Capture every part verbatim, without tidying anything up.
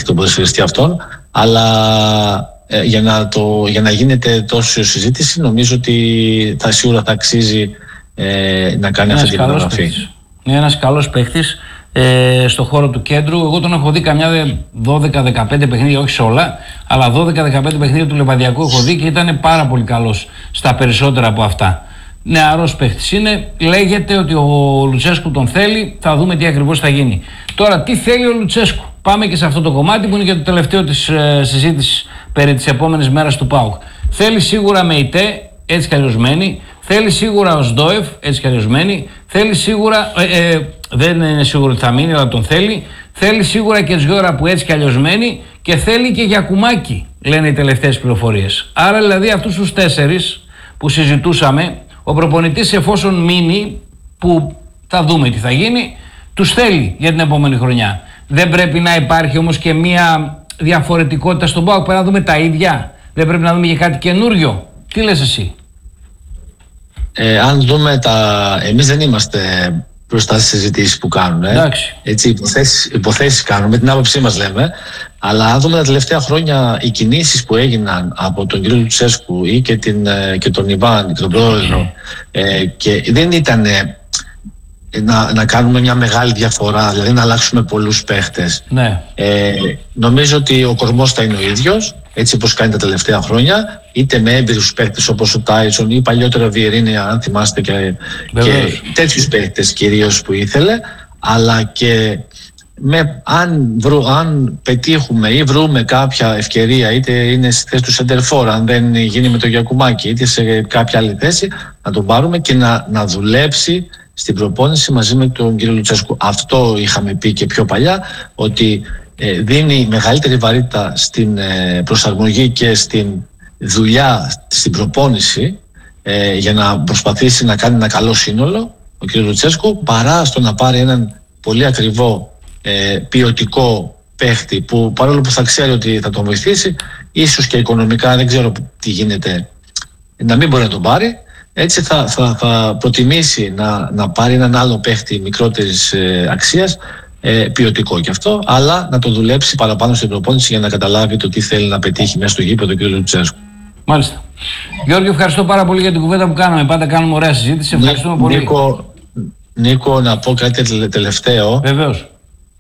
τον ποδοσφαιριστή αυτόν, αλλά ε, για, να το, για να γίνεται τόσο συζήτηση, νομίζω ότι θα, σίγουρα θα αξίζει ε, να κάνει ένας αυτή την μεταγραφή. Είναι ένας καλός παίχτης ε, στο χώρο του κέντρου. Εγώ τον έχω δει καμιά δώδεκα δεκαπέντε παιχνίδια, όχι σε όλα, αλλά δώδεκα δεκαπέντε παιχνίδια του Λεβαδιακού έχω δει και ήταν πάρα πολύ καλός στα περισσότερα από αυτά. Νεαρός παίχτης είναι, λέγεται ότι ο Λουτσέσκου τον θέλει, θα δούμε τι ακριβώς θα γίνει. Τώρα, τι θέλει ο Λουτσέσκου? Πάμε και σε αυτό το κομμάτι που είναι και το τελευταίο της ε, συζήτησης περί της επόμενης μέρας του ΠΑΟΚ. Θέλει σίγουρα Μεϊτέ, έτσι κι αλλιώς μένει. Θέλει σίγουρα ο Σντόεφ, έτσι κι αλλιώς μένει. Θέλει σίγουρα, ε, ε, δεν είναι σίγουρο ότι θα μείνει, αλλά τον θέλει. Θέλει σίγουρα και Τζιόρα που έτσι κι αλλιώς μένει. Και θέλει και Γιακουμάκη, λένε οι τελευταίες πληροφορίες. Άρα δηλαδή αυτούς τους τέσσερις που συζητούσαμε, ο προπονητής εφόσον μείνει, που θα δούμε τι θα γίνει, τους θέλει για την επόμενη χρονιά. Δεν πρέπει να υπάρχει όμως και μια διαφορετικότητα στον ΠΑΟΚ? Πρέπει να δούμε τα ίδια? Δεν πρέπει να δούμε και κάτι καινούριο? Τι λες εσύ? Ε, αν δούμε τα... Εμείς δεν είμαστε μπροστά στις συζητήσεις που κάνουν. Ε. Έτσι, υποθέσεις, υποθέσεις κάνουμε, την άποψή μας λέμε. Αλλά αν δούμε τα τελευταία χρόνια οι κινήσεις που έγιναν από τον κύριο Λουτσέσκου ή και, την, και τον Ιβάν και τον πρόεδρο, ε, και δεν ήταν να, να κάνουμε μια μεγάλη διαφορά, δηλαδή να αλλάξουμε πολλούς παίχτες. Ναι. Ε, νομίζω ότι ο κορμός θα είναι ο ίδιος, έτσι όπως κάνει τα τελευταία χρόνια, είτε με έμπειρους παίχτες όπως ο Τάισον ή παλιότερα ο Βιερίνια, αν θυμάστε, και, και τέτοιους παίχτες κυρίως που ήθελε, αλλά και με, αν, βρου, αν πετύχουμε ή βρούμε κάποια ευκαιρία, είτε είναι στη θέση του σεντερφόρ, αν δεν γίνει με το Γιακουμάκη, είτε σε κάποια άλλη θέση, να τον πάρουμε και να, να δουλέψει στην προπόνηση μαζί με τον κύριο Λουτσέσκου. Αυτό είχαμε πει και πιο παλιά, ότι ε, δίνει μεγαλύτερη βαρύτητα στην ε, προσαρμογή και στην δουλειά, στην προπόνηση, ε, για να προσπαθήσει να κάνει ένα καλό σύνολο ο κύριο Λουτσέσκου, παρά στο να πάρει έναν πολύ ακριβό ε, ποιοτικό παίχτη, που παρόλο που θα ξέρει ότι θα τον βοηθήσει, ίσως και οικονομικά, δεν ξέρω τι γίνεται, να μην μπορεί να τον πάρει. Έτσι θα, θα, θα προτιμήσει να, να πάρει έναν άλλο παίχτη μικρότερης ε, αξίας, ε, ποιοτικό και αυτό, αλλά να το δουλέψει παραπάνω στην προπόνηση για να καταλάβει το τι θέλει να πετύχει μέσα στο γήπεδο του κ. Λουτσέσκου. Μάλιστα. Γιώργο, ευχαριστώ πάρα πολύ για την κουβέντα που κάναμε. Πάντα κάνουμε ωραία συζήτηση. Ευχαριστούμε Νί, πολύ. Νίκο, Νίκο, να πω κάτι τελευταίο. Βεβαίως.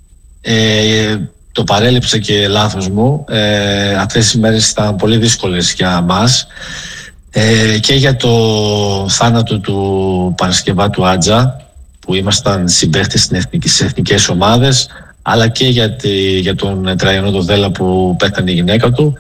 Ε, το παρέλειψα και λάθος μου. Ε, αυτές τις μέρες ήταν πολύ δύσκολες για μας. Ε, και για το θάνατο του Παρασκευάτου Άτζα, που ήμασταν συμπαίχτες στις εθνικές ομάδες, αλλά και για, τη, για τον Τραϊανό Δοδέλα που πέθανε η γυναίκα του.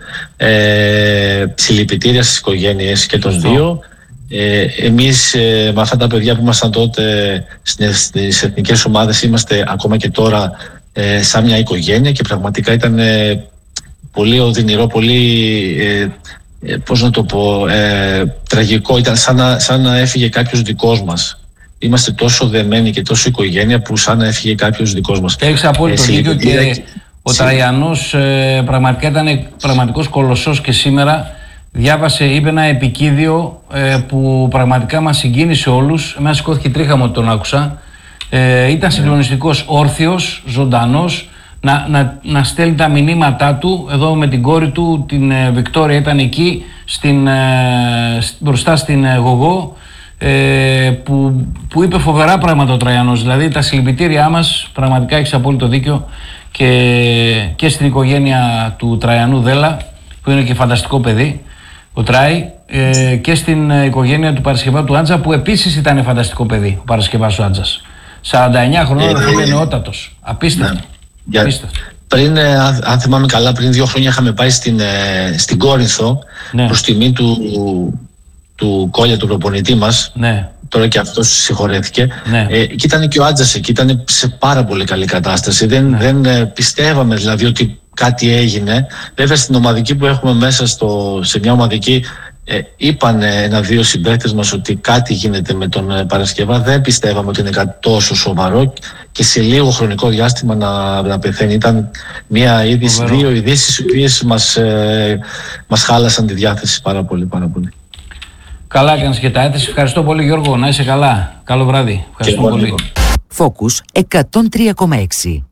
Ε, συλληπιτήρια στις οικογένειες και των δύο. Ε, εμείς ε, με αυτά τα παιδιά που ήμασταν τότε στις εθνικές ομάδες, είμαστε ακόμα και τώρα ε, σαν μια οικογένεια, και πραγματικά ήταν ε, πολύ οδυνηρό, πολύ... Ε, Ε, πώς να το πω, ε, τραγικό. Ήταν σαν να, σαν να έφυγε κάποιος δικός μας. Είμαστε τόσο δεμένοι και τόσο οικογένεια, που σαν να έφυγε κάποιος δικός μας. Έχεις απόλυτο ε, δίκιο, και, και ο Τραϊανός ε, πραγματικά ήταν πραγματικός κολοσσός, και σήμερα διάβασε, είπε ένα επικίδιο ε, που πραγματικά μας συγκίνησε όλους. Εμένα σηκώθηκε τρίχα μου όταν τον άκουσα. Ε, ήταν συγκλονιστικός, όρθιος, ζωντανός. Να, να, να στέλνει τα μηνύματά του. Εδώ με την κόρη του, την ε, Βικτόρια, ήταν εκεί στην, ε, μπροστά στην ε, Γογό, ε, που, που είπε φοβερά πράγματα ο Τραϊανός. Δηλαδή τα συλληπιτήριά μας, πραγματικά έχεις απόλυτο δίκιο, και, και στην οικογένεια του Τραϊανού Δέλα, που είναι και φανταστικό παιδί, ο Τράι, ε, και στην ε, οικογένεια του Παρασκευάτου Άντζα, που επίσης ήταν φανταστικό παιδί ο Παρασκευάς ο Άντζας. σαράντα εννιά χρονών, ε, είναι νεότατος. Απίστευτο. Ναι. Για, πριν, αν θυμάμαι καλά, πριν δύο χρόνια είχαμε πάει στην, στην Κόρινθο, ναι, προς τιμή του, του Κόλια, του προπονητή μας. Ναι. Τώρα και αυτός συγχωρέθηκε. Ναι. Ε, και ήταν και ο Άτζας εκεί, ήταν σε πάρα πολύ καλή κατάσταση. Δεν, ναι. δεν πιστεύαμε δηλαδή ότι κάτι έγινε. Βέβαια στην ομαδική που έχουμε μέσα, στο, σε μια ομαδική, Ε, είπαν ένα-δύο συμπαίκτες μας ότι κάτι γίνεται με τον ε, Παρασκευά. Δεν πιστεύαμε ότι είναι κάτι τόσο σοβαρό, και σε λίγο χρονικό διάστημα να, να πεθαίνει. Ήταν μια είδηση, δύο ειδήσεις οι οποίες μας, ε, μας χάλασαν τη διάθεση πάρα πολύ, πάρα πολύ. Καλά έκανες και τα έθεσες. Ευχαριστώ πολύ, Γιώργο. Να είσαι καλά. Καλό βράδυ. Ευχαριστώ πολύ. Focus εκατόν τρία κόμμα έξι.